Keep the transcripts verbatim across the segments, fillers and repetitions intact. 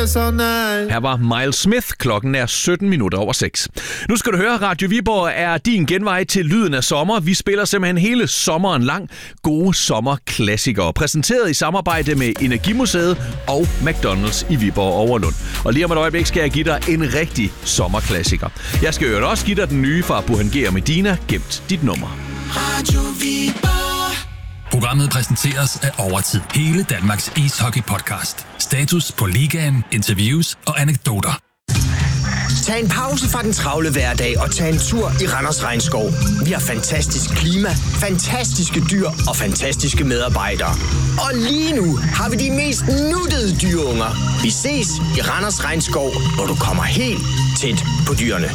so nice. Her var Miles Smith. Klokken er sytten minutter over seks. Nu skal du høre, Radio Viborg er din genvej til lyden af sommer. Vi spiller simpelthen hele sommeren lang gode sommerklassikere. Præsenteret i samarbejde med Energimuseet og McDonald's i Viborg Overlund. Og lige om et øjeblik skal jeg give dig en rigtig sommerklassiker. Jeg skal jo også give dig den nye fra Burhan G og Medina. Gemt dit nummer. Radio Viborg. Programmet præsenteres af Overtid. Hele Danmarks ishockey-podcast. Status på ligaen, interviews og anekdoter. Tag en pause fra den travle hverdag og tag en tur i Randers Regnskov. Vi har fantastisk klima, fantastiske dyr og fantastiske medarbejdere. Og lige nu har vi de mest nuttede dyreunger. Vi ses i Randers Regnskov, hvor du kommer helt tæt på dyrene.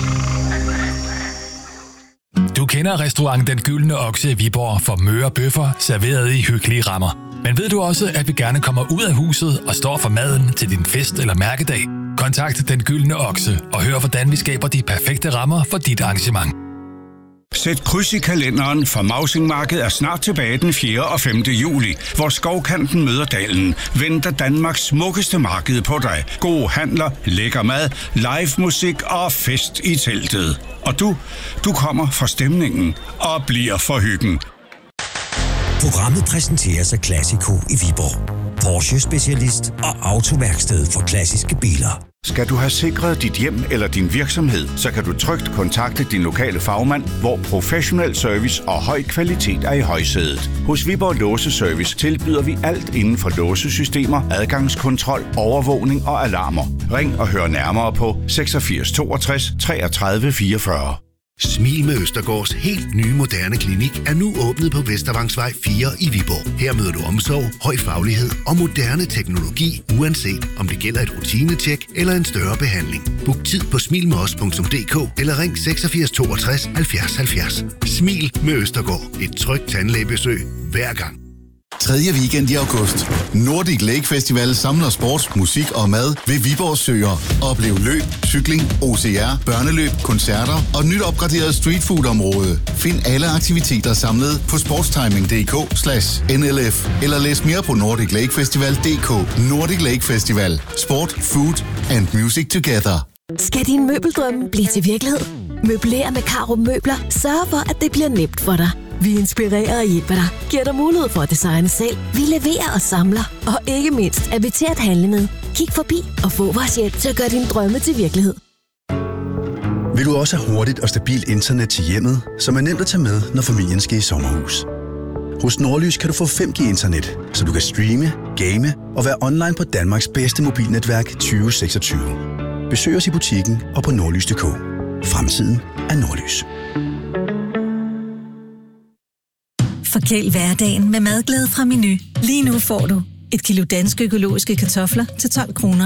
Du kender restaurant Den Gyldne Okse i Viborg for møre bøffer serveret i hyggelige rammer. Men ved du også, at vi gerne kommer ud af huset og står for maden til din fest eller mærkedag? Kontakt Den Gyldne Okse og hør, hvordan vi skaber de perfekte rammer for dit arrangement. Sæt kryds i kalenderen, for Mausingmarkedet er snart tilbage den fjerde og femte juli, hvor Skovkanten møder dalen. Venter Danmarks smukkeste marked på dig. Gode handler, lækker mad, live musik og fest i teltet. Og du, du kommer for stemningen og bliver for hyggen. Programmet præsenteres af Classico i Viborg. Porsche-specialist og autoværksted for klassiske biler. Skal du have sikret dit hjem eller din virksomhed, så kan du trygt kontakte din lokale fagmand, hvor professionel service og høj kvalitet er i højsædet. Hos Viborg Låseservice tilbyder vi alt inden for låsesystemer, adgangskontrol, overvågning og alarmer. Ring og hør nærmere på seksogfirs toogtres treogtredive fireogfyrre. Smil med Østergaards helt nye moderne klinik er nu åbnet på Vestervangsvej fire i Viborg. Her møder du omsorg, høj faglighed og moderne teknologi, uanset om det gælder et rutinetjek eller en større behandling. Book tid på smil med os punktum d k eller ring seksogfirs toogtres halvfjerds halvfjerds. Smil med Østergaard. Et trygt tandlægebesøg hver gang. Tredje weekend i august. Nordic Lake Festival samler sport, musik og mad ved Viborg Søer. Oplev løb, cykling, O C R, børneløb, koncerter og et nyt opgraderet streetfood-område. Find alle aktiviteter samlet på sportstiming punktum d k slash N L F eller læs mere på nordic lake festival punktum d k. Nordic Lake Festival. Sport, food and music together. Skal din møbeldrømme blive til virkelighed? Møbler med Carup Møbler sørger for, at det bliver nemt for dig. Vi inspirerer og hjælper dig, giver dig mulighed for at designe selv. Vi leverer og samler, og ikke mindst er vi til at handle med. Kig forbi og få vores hjælp til at gøre dine drømme til virkelighed. Vil du også have hurtigt og stabilt internet til hjemmet, som er nemt at tage med, når familien skal i sommerhus? Hos Nordlys kan du få fem G internet, så du kan streame, game og være online på Danmarks bedste mobilnetværk tyve seksogtyve. Besøg os i butikken og på nordlys punktum d k. Fremtiden er Nordlys. Forkæl hverdagen med madglæde fra Menu. Lige nu får du et kilo danske økologiske kartofler til tolv kroner.